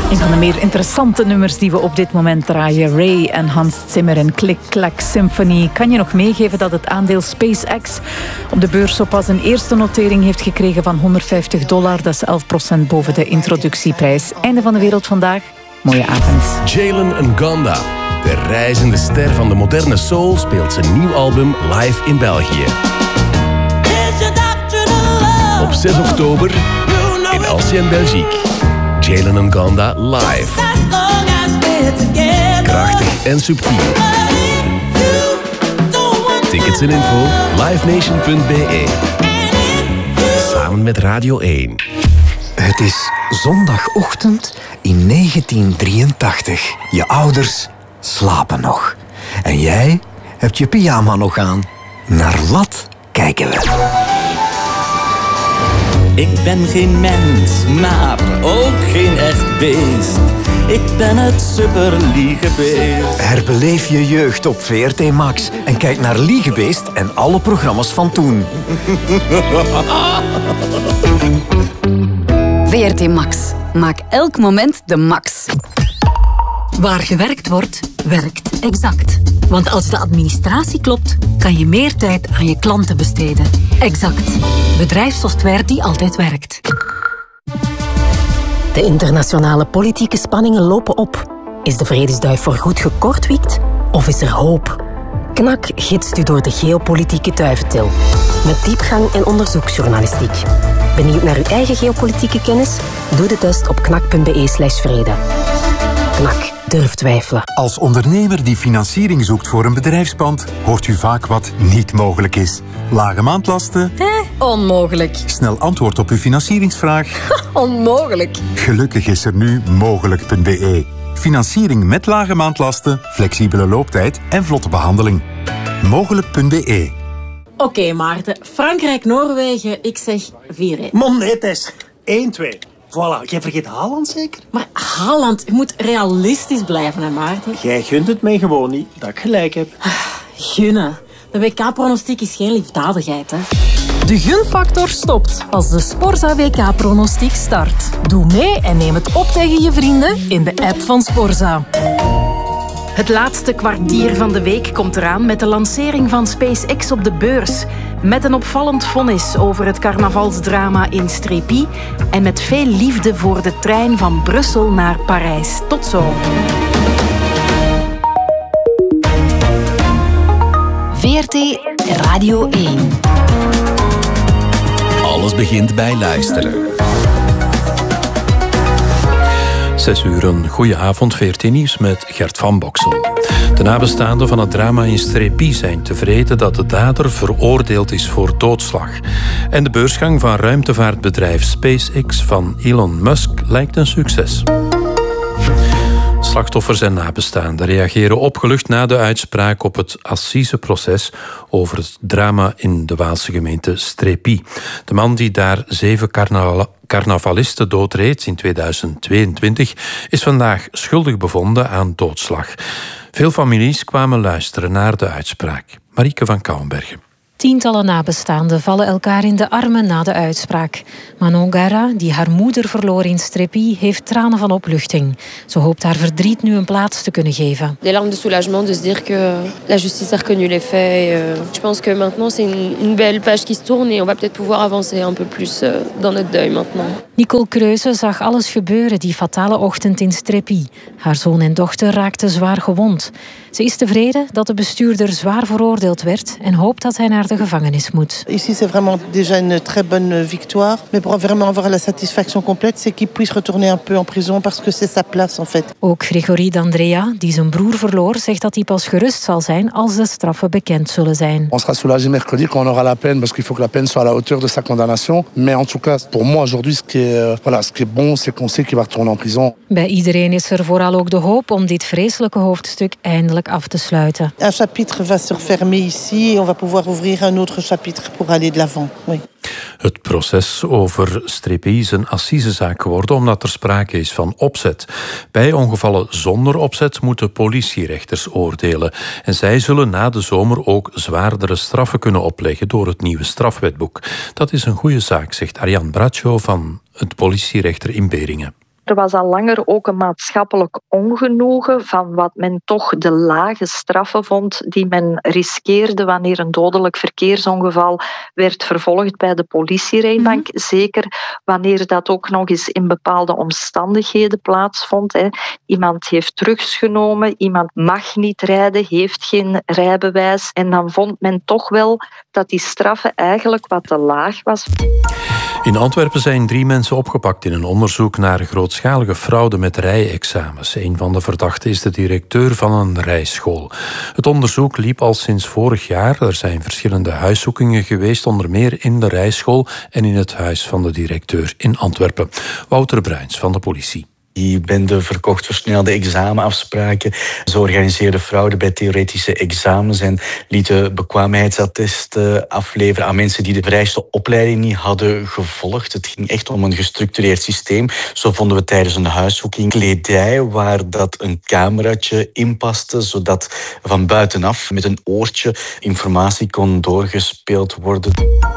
Een van de meer interessante nummers die we op dit moment draaien. Ray en Hans Zimmer en Click Clack Symphony. Kan je nog meegeven dat het aandeel SpaceX op de beurs zo pas een eerste notering heeft gekregen van $150. Dat is 11% boven de introductieprijs. Einde van de wereld vandaag. Mooie avond. Jalen Ngonda, de reizende ster van de moderne soul, speelt zijn nieuw album live in België. Op 6 oktober in Ancien Belgique. Jalen Ngonda live. Krachtig en subtiel. Tickets en info livenation.be. Samen met Radio 1. Het is zondagochtend in 1983. Je ouders slapen nog. En jij hebt je pyjama nog aan. Naar wat kijken we? Ik ben geen mens, maar ook geen echt beest. Ik ben het superliegebeest. Herbeleef je jeugd op VRT Max en kijk naar Liegebeest en alle programma's van toen. VRT Max. Maak elk moment de max. Waar gewerkt wordt, werkt Exact. Want als de administratie klopt, kan je meer tijd aan je klanten besteden. Exact. Bedrijfssoftware die altijd werkt. De internationale politieke spanningen lopen op. Is de vredesduif voorgoed gekortwiekt of is er hoop? KNAK gidst u door de geopolitieke duiventil. Met diepgang en onderzoeksjournalistiek. Benieuwd naar uw eigen geopolitieke kennis? Doe de test op knak.be/vrede. KNAK. Durf twijfelen. Als ondernemer die financiering zoekt voor een bedrijfspand, hoort u vaak wat niet mogelijk is. Lage maandlasten? Onmogelijk. Snel antwoord op uw financieringsvraag? Onmogelijk. Gelukkig is er nu mogelijk.be. Financiering met lage maandlasten, flexibele looptijd en vlotte behandeling. Mogelijk.be. Oké, Maarten. Frankrijk-Noorwegen, ik zeg 4-1. Man, nee, Tess. 1-2. Voilà, jij vergeet Haaland zeker? Maar Haaland, je moet realistisch blijven, hè, Maarten? Jij gunt het mij gewoon niet, dat ik gelijk heb. Gunnen. De WK-pronostiek is geen liefdadigheid, hè. De gunfactor stopt als de Sporza WK-pronostiek start. Doe mee en neem het op tegen je vrienden in de app van Sporza. Het laatste kwartier van de week komt eraan met de lancering van SpaceX op de beurs. Met een opvallend vonnis over het carnavalsdrama in Strépy en met veel liefde voor de trein van Brussel naar Parijs. Tot zo. VRT Radio 1. Alles begint bij luisteren. 6 uur, een goeie avond, VRT Nieuws met Gert van Boksel. De nabestaanden van het drama in Strépy zijn tevreden dat de dader veroordeeld is voor doodslag. En de beursgang van ruimtevaartbedrijf SpaceX van Elon Musk lijkt een succes. Slachtoffers en nabestaanden reageren opgelucht na de uitspraak op het assiseproces over het drama in de Waalse gemeente Strépy. De man die daar 7 carnavalisten doodreed in 2022 is vandaag schuldig bevonden aan doodslag. Veel families kwamen luisteren naar de uitspraak. Marieke van Kouwenbergen. Tientallen nabestaanden vallen elkaar in de armen na de uitspraak. Manon Gara, die haar moeder verloor in Strépy, heeft tranen van opluchting. Ze hoopt haar verdriet nu een plaats te kunnen geven. Des larmes de soulagement de se dire que la justice a reconnu les faits. Je pense que maintenant c'est une belle page qui se tourne et on va peut-être pouvoir avancer un peu plus dans notre deuil maintenant. Nicole Kreuze zag alles gebeuren die fatale ochtend in Strépy. Haar zoon en dochter raakten zwaar gewond. Ze is tevreden dat de bestuurder zwaar veroordeeld werd en hoopt dat hij naar de gevangenis moet. Ici c'est vraiment déjà une très bonne victoire, mais pour vraiment avoir la satisfaction complète, c'est qu'il puisse retourner un peu en prison parce que c'est sa place en fait. Ook Grégory D'Andrea, die zijn broer verloor, zegt dat hij pas gerust zal zijn als de straffen bekend zullen zijn. On sera soulagé mercredi quand on aura la peine parce qu'il faut que la peine soit à la hauteur de sa condamnation, mais en tout cas pour moi aujourd'hui ce qui est bon c'est qu'on sait qu'il va retourner en prison. Bij iedereen is er vooral ook de hoop om dit vreselijke hoofdstuk eindelijk af te sluiten. Un chapitre va se refermer ici et on va pouvoir ouvrir un autre chapitre pour aller de l'avant. Oui. Het proces over Strépy is een assisezaak geworden omdat er sprake is van opzet. Bij ongevallen zonder opzet moeten politierechters oordelen. En zij zullen na de zomer ook zwaardere straffen kunnen opleggen door het nieuwe strafwetboek. Dat is een goede zaak, zegt Ariane Braccio van het politierechter in Beringen. Er was al langer ook een maatschappelijk ongenoegen van wat men toch de lage straffen vond die men riskeerde wanneer een dodelijk verkeersongeval werd vervolgd bij de politierechtbank. Zeker wanneer dat ook nog eens in bepaalde omstandigheden plaatsvond. Iemand heeft drugs genomen, iemand mag niet rijden, heeft geen rijbewijs. En dan vond men toch wel dat die straffen eigenlijk wat te laag was. In Antwerpen zijn 3 mensen opgepakt in een onderzoek naar grootschalige fraude met rijexamens. Een van de verdachten is de directeur van een rijschool. Het onderzoek liep al sinds vorig jaar. Er zijn verschillende huiszoekingen geweest, onder meer in de rijschool en in het huis van de directeur in Antwerpen. Wouter Bruins van de politie. Die bende verkocht versnelde examenafspraken. Ze organiseerden fraude bij theoretische examens en lieten bekwaamheidsattesten afleveren aan mensen die de vereiste opleiding niet hadden gevolgd. Het ging echt om een gestructureerd systeem. Zo vonden we tijdens een huiszoeking kledij waar dat een cameraatje in paste, zodat van buitenaf met een oortje informatie kon doorgespeeld worden.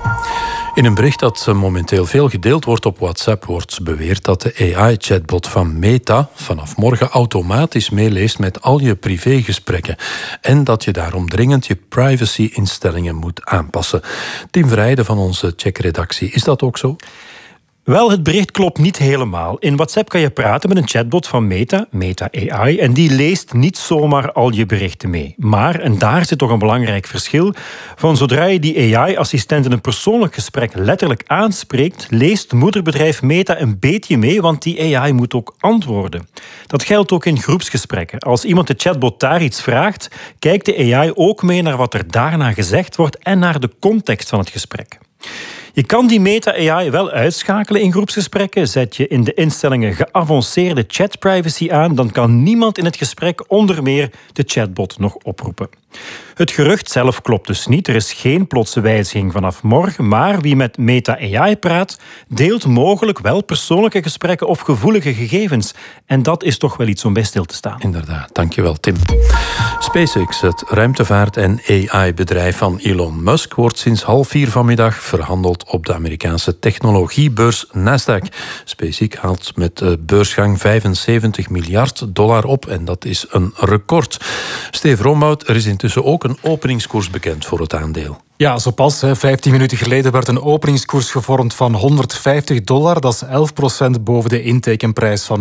In een bericht dat momenteel veel gedeeld wordt op WhatsApp wordt beweerd dat de AI-chatbot van Meta vanaf morgen automatisch meeleest met al je privégesprekken en dat je daarom dringend je privacy-instellingen moet aanpassen. Tim Verheijden van onze Check-redactie, is dat ook zo? Wel, het bericht klopt niet helemaal. In WhatsApp kan je praten met een chatbot van Meta AI, en die leest niet zomaar al je berichten mee. Maar, en daar zit toch een belangrijk verschil, van zodra je die AI-assistent in een persoonlijk gesprek letterlijk aanspreekt, leest moederbedrijf Meta een beetje mee, want die AI moet ook antwoorden. Dat geldt ook in groepsgesprekken. Als iemand de chatbot daar iets vraagt, kijkt de AI ook mee naar wat er daarna gezegd wordt en naar de context van het gesprek. Je kan die Meta-AI wel uitschakelen in groepsgesprekken. Zet je in de instellingen geavanceerde chatprivacy aan, dan kan niemand in het gesprek onder meer de chatbot nog oproepen. Het gerucht zelf klopt dus niet. Er is geen plotse wijziging vanaf morgen, maar wie met Meta-AI praat, deelt mogelijk wel persoonlijke gesprekken of gevoelige gegevens. En dat is toch wel iets om bij stil te staan. Inderdaad, dankjewel Tim. SpaceX, het ruimtevaart- en AI-bedrijf van Elon Musk, wordt sinds 3:30 vanmiddag verhandeld op de Amerikaanse technologiebeurs Nasdaq. SpaceX haalt met de beursgang $75 miljard op en dat is een record. Steve Rombout, er is intussen ook een openingskoers bekend voor het aandeel. Ja, zo pas. 15 minuten geleden werd een openingskoers gevormd van $150. Dat is 11% boven de intekenprijs van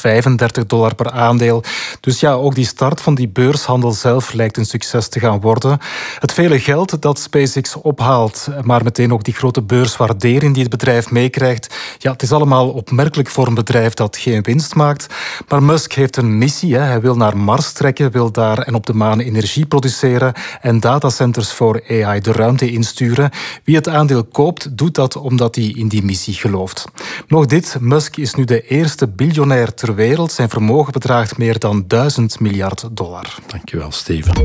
$135 per aandeel. Dus ja, ook die start van die beurshandel zelf lijkt een succes te gaan worden. Het vele geld dat SpaceX ophaalt, maar meteen ook die grote beurswaardering die het bedrijf meekrijgt. Ja, het is allemaal opmerkelijk voor een bedrijf dat geen winst maakt. Maar Musk heeft een missie. Hij wil naar Mars trekken, wil daar en op de maan energie produceren en datacenters voor AI de ruimte insturen. Wie het aandeel koopt, doet dat omdat hij in die missie gelooft. Nog dit, Musk is nu de eerste biljonair ter wereld. Zijn vermogen bedraagt meer dan $1000 miljard. Dankjewel, Steven.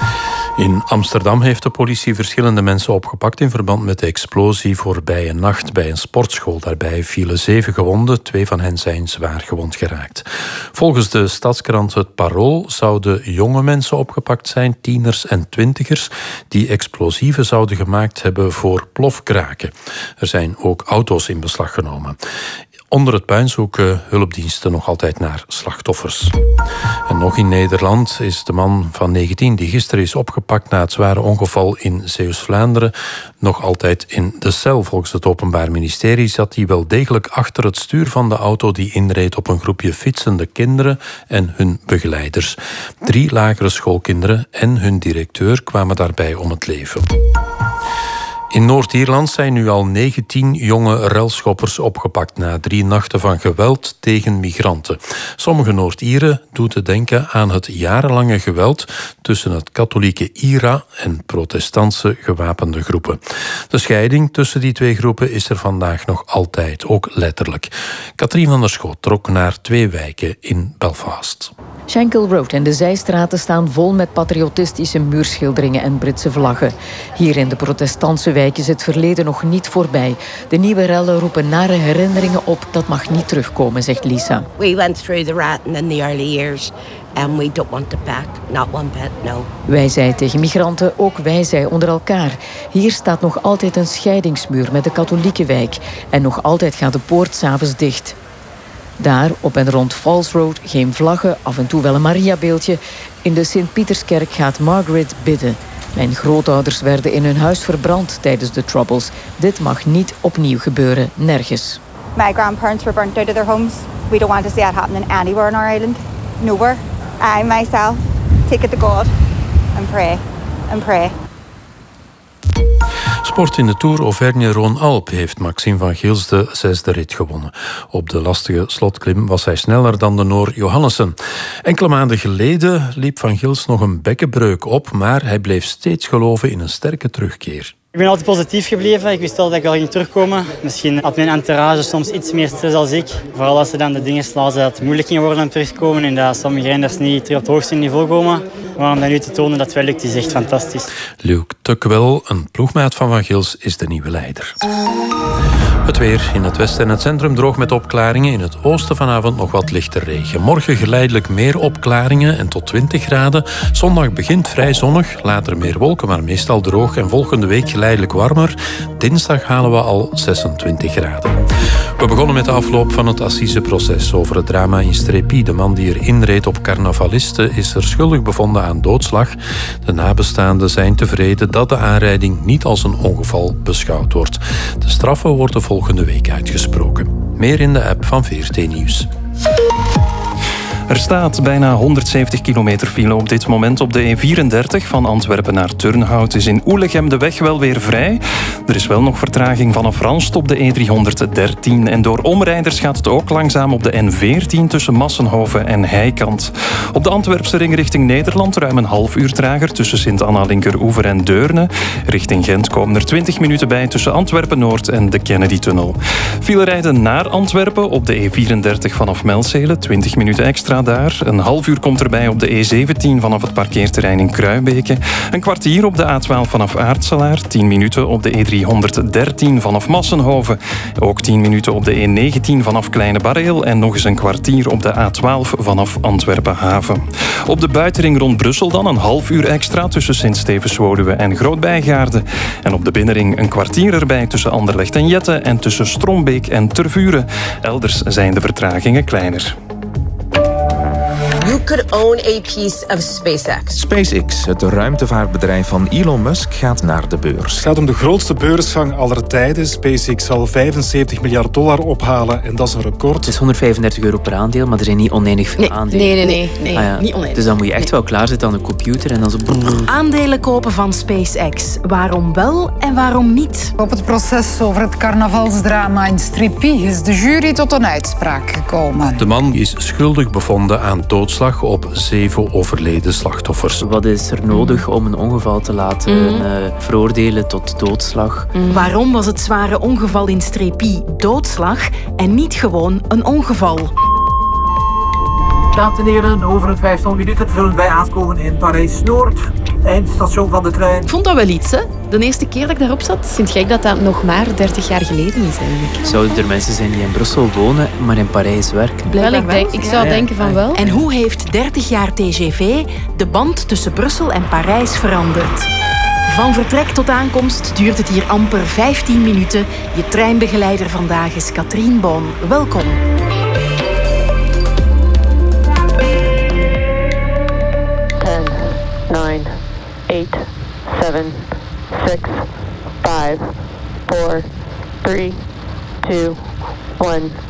In Amsterdam heeft de politie verschillende mensen opgepakt in verband met de explosie voorbije nacht bij een sportschool. Daarbij vielen 7 gewonden, 2 van hen zijn zwaar gewond geraakt. Volgens de stadskrant Het Parool zouden jonge mensen opgepakt zijn, tieners en twintigers, die explosieven zouden gemaakt hebben voor plofkraken. Er zijn ook auto's in beslag genomen. Onder het puin zoeken hulpdiensten nog altijd naar slachtoffers. En nog in Nederland is de man van 19 die gisteren is opgepakt na het zware ongeval in Zeeuws-Vlaanderen nog altijd in de cel. Volgens het Openbaar Ministerie zat hij wel degelijk achter het stuur van de auto die inreed op een groepje fietsende kinderen en hun begeleiders. 3 lagere schoolkinderen en hun directeur kwamen daarbij om het leven. In Noord-Ierland zijn nu al 19 jonge relschoppers opgepakt na 3 nachten van geweld tegen migranten. Sommige Noord-Ieren doen te denken aan het jarenlange geweld tussen het katholieke IRA en protestantse gewapende groepen. De scheiding tussen die 2 groepen is er vandaag nog altijd, ook letterlijk. Katrien van der Schoot trok naar 2 wijken in Belfast. Shankill Road en de zijstraten staan vol met patriotistische muurschilderingen en Britse vlaggen. Hier in de protestantse wijk is het verleden nog niet voorbij. De nieuwe rellen roepen nare herinneringen op. Dat mag niet terugkomen, zegt Lisa. We went through the ratting in the early years and we don't want it back. Not one bit, no. Wij zei tegen migranten, ook wij zei onder elkaar. Hier staat nog altijd een scheidingsmuur met de katholieke wijk. En nog altijd gaat de poort 's avonds dicht. Daar, op en rond Falls Road, geen vlaggen, af en toe wel een Mariabeeldje. In de Sint-Pieterskerk gaat Margaret bidden. Mijn grootouders werden in hun huis verbrand tijdens de Troubles. Dit mag niet opnieuw gebeuren, nergens. My grandparents were burnt out of their homes. We don't want to see that happening anywhere on our island. Nowhere. I myself take it to God and pray and pray. Sport in de Tour Auvergne-Rhône-Alpes heeft Maxime van Gils de 6e rit gewonnen. Op de lastige slotklim was hij sneller dan de Noor Johannessen. Enkele maanden geleden liep van Gils nog een bekkenbreuk op, maar hij bleef steeds geloven in een sterke terugkeer. Ik ben altijd positief gebleven. Ik wist al dat ik al ging terugkomen. Misschien had mijn entourage soms iets meer stress als ik. Vooral als ze dan de dingen slazen dat het moeilijk ging worden om terug te komen en dat sommige renners niet terug op het hoogste niveau komen. Maar om dat nu te tonen dat het wel lukt, is echt fantastisch. Luc Tuckwell, een ploegmaat van Gils, is de nieuwe leider. Het weer in het westen en het centrum droog met opklaringen. In het oosten vanavond nog wat lichte regen. Morgen geleidelijk meer opklaringen en tot 20 graden. Zondag begint vrij zonnig, later meer wolken, maar meestal droog. En volgende week geleidelijk warmer. Dinsdag halen we al 26 graden. We begonnen met de afloop van het assiseproces over het drama in Strépy. De man die erin reed op carnavalisten is er schuldig bevonden aan doodslag. De nabestaanden zijn tevreden dat de aanrijding niet als een ongeval beschouwd wordt. De straffen worden volgende week uitgesproken. Meer in de app van VRT Nieuws. Er staat bijna 170 kilometer file op dit moment op de E34 van Antwerpen naar Turnhout. Is in Oelegem de weg wel weer vrij. Er is wel nog vertraging vanaf Ranst op de E313. En door omrijders gaat het ook langzaam op de N14 tussen Massenhoven en Heikant. Op de Antwerpse ring richting Nederland ruim een half uur trager tussen Sint-Anna-Linkeroever en Deurne. Richting Gent komen er 20 minuten bij tussen Antwerpen-Noord en de Kennedy-tunnel. File rijden naar Antwerpen op de E34 vanaf Melzele, 20 minuten extra daar. Een half uur komt erbij op de E17 vanaf het parkeerterrein in Kruibeke. Een kwartier op de A12 vanaf Aartselaar. 10 minuten op de E313 vanaf Massenhoven. Ook 10 minuten op de E19 vanaf Kleine Barreel. En nog eens een kwartier op de A12 vanaf Antwerpen-Haven. Op de buitenring rond Brussel dan een half uur extra tussen Sint-Stevens-Woluwe en Groot-Bijgaarde. En op de binnenring een kwartier erbij tussen Anderlecht en Jette en tussen Strombeek en Tervuren. Elders zijn de vertragingen kleiner. You could own a piece of SpaceX. SpaceX, het ruimtevaartbedrijf van Elon Musk, gaat naar de beurs. Het gaat om de grootste beursgang aller tijden. SpaceX zal $75 miljard ophalen en dat is een record. Het is €135 per aandeel, maar er zijn niet oneindig veel aandelen. Nee, niet oneindig. Dus dan moet je echt wel klaarzitten aan de computer en dan zo... Aandelen kopen van SpaceX. Waarom wel en waarom niet? Op het proces over het carnavalsdrama in Strépy is de jury tot een uitspraak gekomen. De man is schuldig bevonden aan doodslag op 7 overleden slachtoffers. Wat is er nodig om een ongeval te laten veroordelen tot doodslag? Waarom was het zware ongeval in Strépy doodslag en niet gewoon een ongeval? Dames en heren, over een 5 minuten zullen wij aankomen in Parijs-Noord. Eindstation van de trein. Ik vond dat wel iets, hè? De eerste keer dat ik daarop zat. Vind jij dat dat nog maar 30 jaar geleden is eigenlijk? Zouden er mensen zijn die in Brussel wonen, maar in Parijs werken? Ik zou denken van wel. En hoe heeft 30 jaar TGV de band tussen Brussel en Parijs veranderd? Van vertrek tot aankomst duurt het hier amper 15 minuten. Je treinbegeleider vandaag is Katrien Boon. Welkom. Nine, 8, 7, 6, 5, 4, 3, 2, 1.